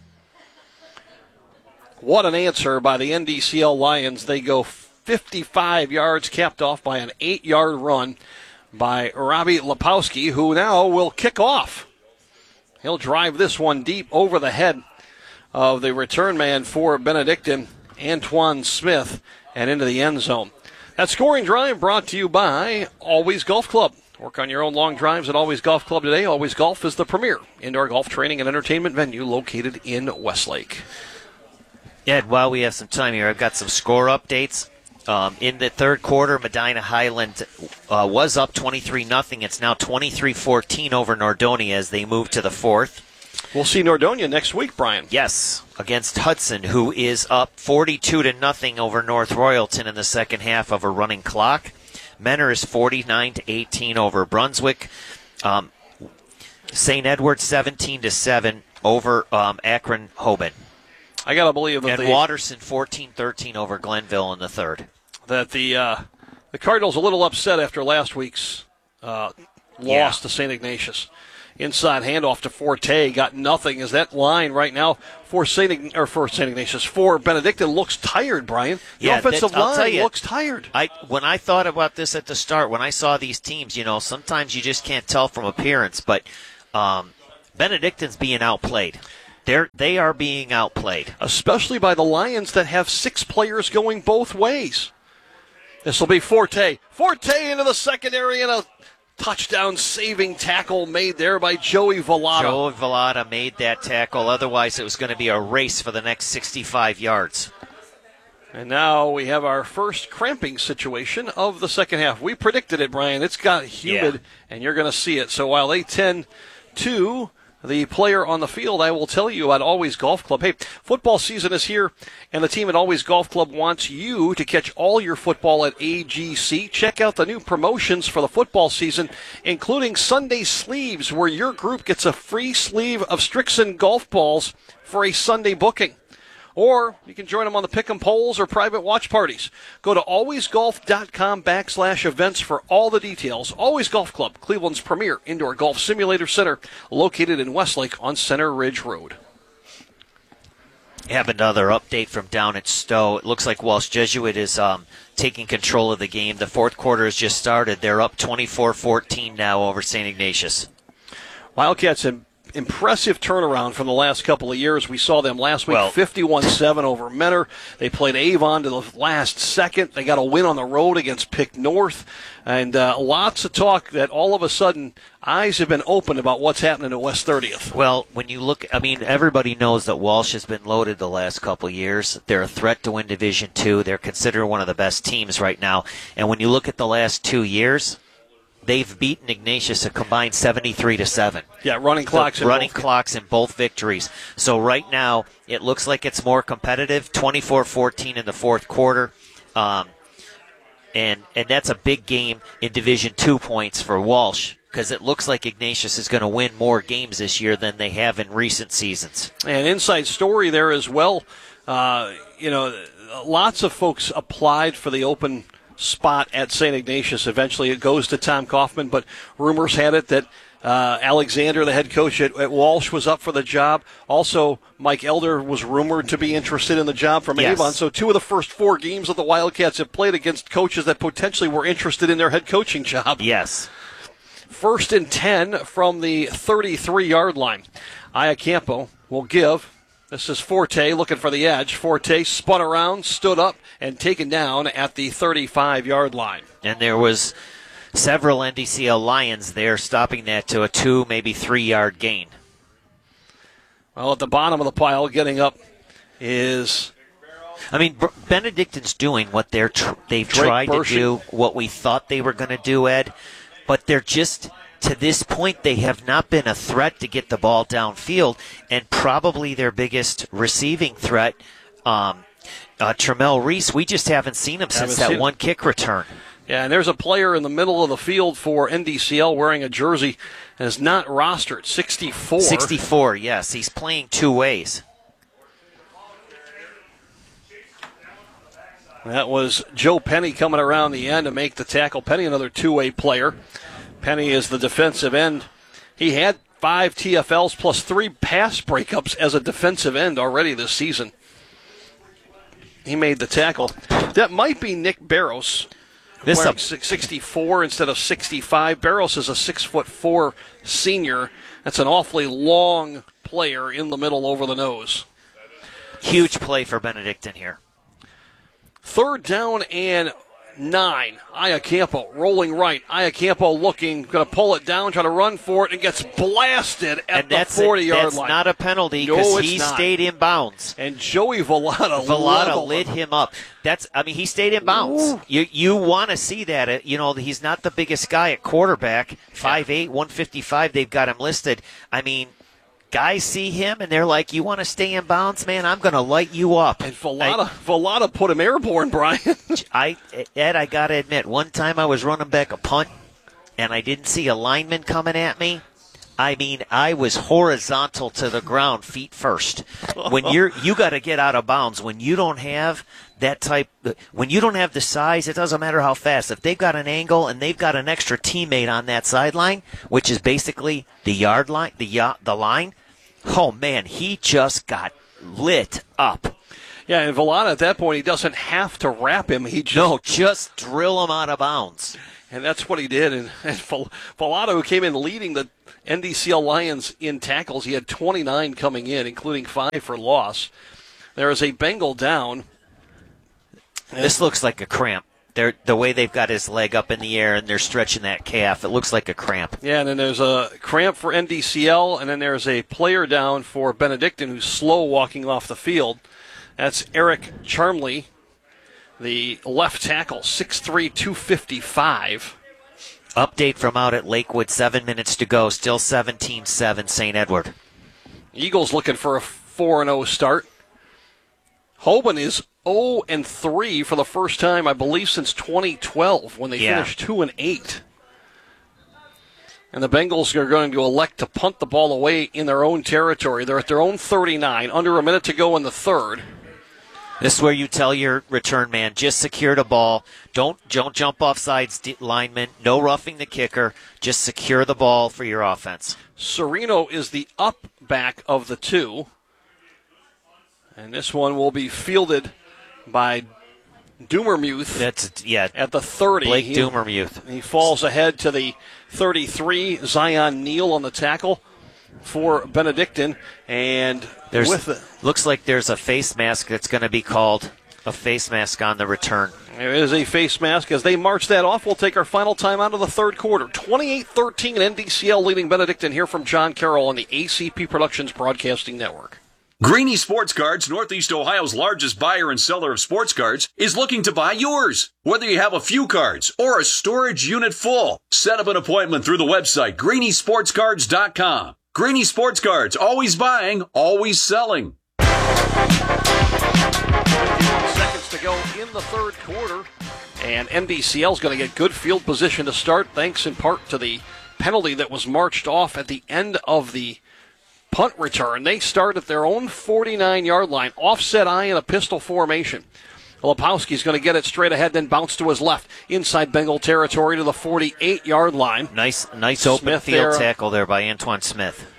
What an answer by the N D C L Lions. They go fifty-five yards, capped off by an eight-yard run by Robbie Lepowski, who now will kick off. He'll drive this one deep over the head of the return man for Benedictine, Antoine Smith, and into the end zone. That scoring drive brought to you by Always Golf Club. Work on your own long drives at Always Golf Club today. Always Golf is the premier indoor golf training and entertainment venue located in Westlake. Ed, while we have some time here, I've got some score updates. Um, in the third quarter, Medina Highland uh, was up twenty-three nothing. It's now twenty-three fourteen over Nordonia as they move to the fourth. We'll see Nordonia next week, Brian. Yes, against Hudson, who is up forty-two to nothing over North Royalton in the second half of a running clock. Menor is forty-nine to eighteen over Brunswick. Um, Saint Edward seventeen to seven over um, Akron Hoban. I got to believe that and the, Watterson fourteen thirteen over Glenville in the third. That the uh, The Cardinals a little upset after last week's uh, loss Yeah. to Saint Ignatius. Inside handoff to Forte, got nothing. As that line right now for Saint Ign- or for Saint Ignatius for Benedictine looks tired, Brian. The Yeah, offensive that- I'll tell line you, looks tired. I when I thought about this at the start, when I saw these teams, you know, sometimes you just can't tell from appearance, but um, Benedictine's being outplayed. They're they are being outplayed, Especially by the Lions that have six players going both ways. This will be Forte. Forte into the secondary and a touchdown-saving tackle made there by Joey Vallada. Joe Vallada made that tackle. Otherwise, it was going to be a race for the next sixty-five yards. And now we have our first cramping situation of the second half. We predicted it, Brian. It's got humid, Yeah. and you're going to see it. So while they tend to the player on the field, I will tell you about Always Golf Club. Hey, football season is here, and the team at Always Golf Club wants you to catch all your football at A G C. Check out the new promotions for the football season, including Sunday sleeves, where your group gets a free sleeve of Strixon golf balls for a Sunday booking. Or you can join them on the pick'em polls or private watch parties. Go to alwaysgolf.com backslash events for all the details. Always Golf Club, Cleveland's premier indoor golf simulator center, located in Westlake on Center Ridge Road. We have another update from down at Stowe. It looks like Walsh Jesuit is um, taking control of the game. The fourth quarter has just started. They're up twenty-four fourteen now over Saint Ignatius. Wildcats in impressive turnaround from the last couple of years. We saw them last week, Well- fifty-one seven over Menor. They played Avon to the last second. They got a win on the road against Pick North. And uh, lots of talk that all of a sudden eyes have been opened about what's happening at West thirtieth. Well, when you look, I mean, everybody knows that Walsh has been loaded the last couple of years. They're a threat to win Division Two. They're considered one of the best teams right now. And when you look at the last two years, they've beaten Ignatius a combined seventy-three to seven. Yeah, running clocks. in running both. clocks in both victories. So right now, it looks like it's more competitive. twenty-four fourteen in the fourth quarter. Um, and and that's a big game in Division Two points for Walsh, because it looks like Ignatius is going to win more games this year than they have in recent seasons. And inside story there as well. Uh, you know, lots of folks applied for the open spot at Saint Ignatius. Eventually it goes to Tom Kaufman, but rumors had it that uh, Alexander, the head coach at, at Walsh, was up for the job. Also, Mike Elder was rumored to be interested in the job from Yes. Avon. So two of the first four games of the Wildcats have played against coaches that potentially were interested in their head coaching job. Yes. First and ten from the thirty-three-yard line. Iacampo will give. This is Forte looking for the edge. Forte spun around, stood up, and taken down at the thirty-five-yard line. And there was several N D C L Lions there stopping that to a two, maybe three-yard gain. Well, at the bottom of the pile, getting up is I mean, Br- Benedictine's doing what they're tr- they've Drake tried Burshey. to do, what we thought they were going to do, Ed. But they're just, to this point, they have not been a threat to get the ball downfield. And probably their biggest receiving threat, um, uh, Tremel Reese, we just haven't seen him since Haven't that seen him. one kick return. Yeah, and there's a player in the middle of the field for N D C L wearing a jersey and is not rostered, sixty-four. sixty-four, yes. He's playing two ways. That was Joe Penny coming around the end to make the tackle. Penny, another two-way player. Penny is the defensive end. He had five T F Ls plus three pass breakups as a defensive end already this season. He made the tackle. That might be Nick Barros. This wearing up- six- sixty-four instead of sixty-five. Barros is a six foot four senior. That's an awfully long player in the middle over the nose. Huge play for Benedictine here. Third down and nine. Iacampo rolling right. Iacampo looking, going to pull it down, try to run for it, and gets blasted at And the that's, it. forty-yard that's line. not a penalty No, because it's he not. stayed in bounds. And Joey Vallada, Vallada leveled lit him. him up. That's, I mean, he stayed in bounds. Ooh. You you want to see that. Uh, You know, he's not the biggest guy at quarterback. five eight, one fifty-five, they've got him listed. I mean, guys see him and they're like, you want to stay in bounds, man? I'm going to light you up. And Vallada, Vallada put him airborne, Brian. I, Ed, I got to admit, one time I was running back a punt and I didn't see a lineman coming at me. I mean, I was horizontal to the ground, feet first. When you're, you got to get out of bounds. When you don't have that type, when you don't have the size, it doesn't matter how fast. If they've got an angle and they've got an extra teammate on that sideline, which is basically the yard line, the the line, oh man, he just got lit up. Yeah, and Villada at that point, he doesn't have to wrap him. He just no, just drill him out of bounds. And that's what he did. And, and Villada, who came in leading the N D C L Lions in tackles, he had twenty-nine coming in, including five for loss. There is a Bengal down. This looks like a cramp. They're, the way they've got his leg up in the air and they're stretching that calf, it looks like a cramp. Yeah, and then there's a cramp for N D C L, and then there's a player down for Benedictine who's slow walking off the field. That's Eric Charmley, the left tackle, six three, two fifty-five. Update from out at Lakewood, seven minutes to go, still seventeen seven Saint Edward. Eagles looking for a four and oh start. Hoban is oh and three for the first time, I believe, since twenty twelve when they yeah. finished two and eight. And the Bengals are going to elect to punt the ball away in their own territory. They're at their own thirty-nine, under a minute to go in the third. This is where you tell your return man, just secure the ball. Don't don't jump off sides linemen. No roughing the kicker. Just secure the ball for your offense. Sereno is the up back of the two. And this one will be fielded by Doomermuth. That's yeah. At the thirty. Blake he, Doomermuth. He falls ahead to the thirty-three. Zion Neal on the tackle for Benedictine. And there's, with the, looks like there's a face mask that's going to be called a face mask on the return. There is a face mask. As they march that off, we'll take our final time out of the third quarter. twenty-eight thirteen N D C L leading Benedictine here from John Carroll on the A C P Productions Broadcasting Network. Greeny Sports Cards, Northeast Ohio's largest buyer and seller of sports cards, is looking to buy yours. Whether you have a few cards or a storage unit full, set up an appointment through the website greeny sports cards dot com. Greeny Sports Cards, always buying, always selling. fifty-one seconds to go in the third quarter, and N D C L is going to get good field position to start, thanks in part to the penalty that was marched off at the end of the punt return. They start at their own forty-nine-yard line, offset eye in a pistol formation. Lepowski's going to get it straight ahead, then bounce to his left, inside Bengal territory to the forty-eight-yard line. Nice nice open Smith field there. tackle there by Antoine Smith.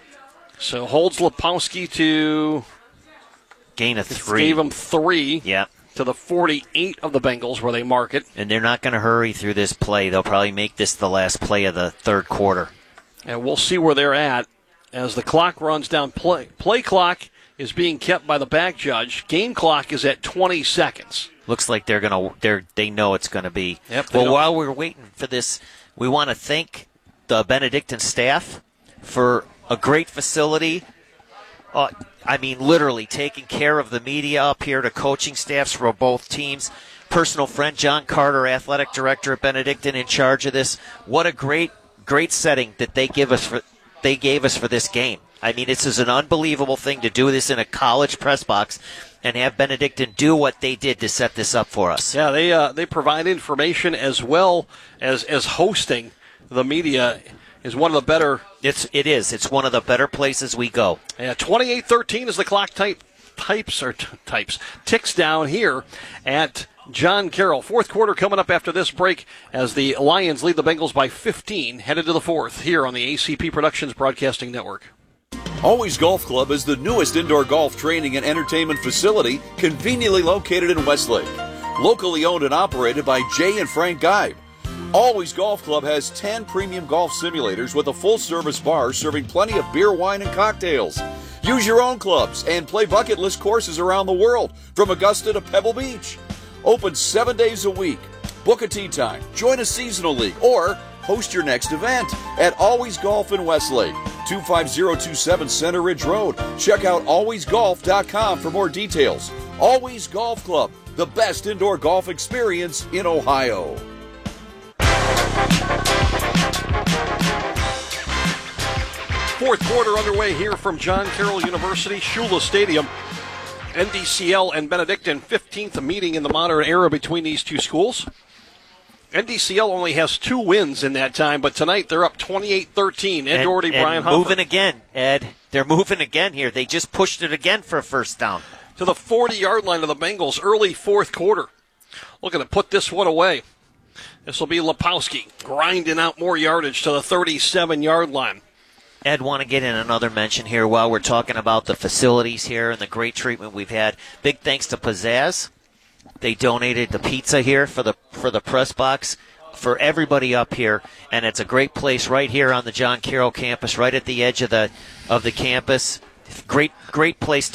So holds Lepowski to gain of three. Gave him three. Yeah. To the forty-eight of the Bengals where they mark it. And they're not going to hurry through this play. They'll probably make this the last play of the third quarter. And we'll see where they're at as the clock runs down. Play, play clock is being kept by the back judge. Game clock is at twenty seconds. Looks like they're going to. They're they know it's going to be. Yep, well, don't. while we're waiting for this, we want to thank the Benedictine staff for a great facility. Uh, I mean, literally taking care of the media up here, to coaching staffs for both teams. Personal friend John Carter, athletic director at Benedictine, in charge of this. What a great, great setting that they give us for. They gave us for this game. I mean, this is an unbelievable thing to do this in a college press box and have Benedictine do what they did to set this up for us. Yeah, they uh, they provide information as well as as hosting the media is one of the better. It's it is. It's one of the better places we go. Yeah, twenty-eight thirteen as the clock type types or t- types ticks down here at John Carroll. Fourth quarter coming up after this break as the Lions lead the Bengals by fifteen, headed to the fourth here on the A C P Productions Broadcasting Network. Always Golf Club is the newest indoor golf training and entertainment facility conveniently located in Westlake. Locally owned and operated by Jay and Frank Geib. Always Golf Club has ten premium golf simulators with a full-service bar serving plenty of beer, wine, and cocktails. Use your own clubs and play bucket list courses around the world, from Augusta to Pebble Beach. Open seven days a week. Book a tee time, join a seasonal league, or host your next event at Always Golf in Westlake, two five zero two seven Center Ridge Road. Check out always golf dot com for more details. Always Golf Club, the best indoor golf experience in Ohio. Fourth quarter underway here from John Carroll University, Shula Stadium. N D C L and Benedictine, fifteenth meeting in the modern era between these two schools. N D C L only has two wins in that time, but tonight they're up twenty-eight thirteen. Ed and, Doherty, and Brian Humphrey. moving again, Ed. They're moving again here. They just pushed it again for a first down. To the forty-yard line of the Bengals, early fourth quarter. Looking to put this one away. This will be Lepowski grinding out more yardage to the thirty-seven-yard line. Ed, want to get in another mention here while we're talking about the facilities here and the great treatment we've had. Big thanks to Pizzazz. They donated the pizza here for the for the press box for everybody up here, and it's a great place right here on the John Carroll campus, right at the edge of the of the campus. Great great place to